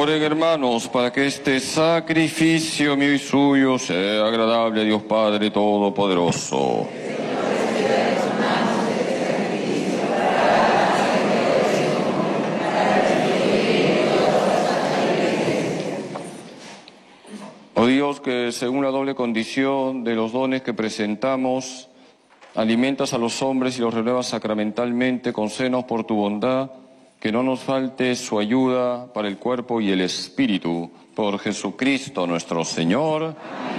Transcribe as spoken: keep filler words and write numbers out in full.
Oren, hermanos, para que este sacrificio mío y suyo sea agradable a Dios Padre Todopoderoso. Oh Dios, que según la doble condición de los dones que presentamos, alimentas a los hombres y los renuevas sacramentalmente, concédenos por tu bondad que no nos falte su ayuda para el cuerpo y el espíritu. Por Jesucristo nuestro Señor. Amén.